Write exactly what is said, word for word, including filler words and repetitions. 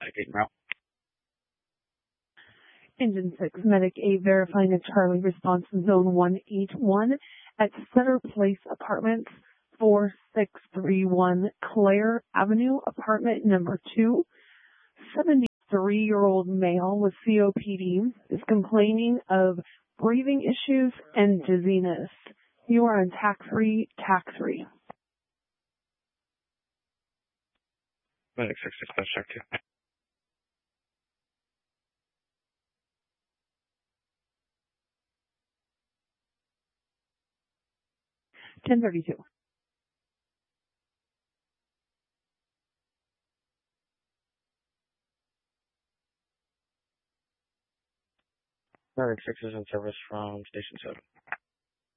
Medic eight route. Engine six, Medic eight, verifying a Charlie response to Zone one eight one at Center Place Apartments, four six three one Claire Avenue, apartment number two. seventy-three-year-old male with C O P D is complaining of breathing issues and dizziness. You are on tax-free, tax-free. Medic six, dispatch check two. ten thirty-two. Medic six is in service from Station seven.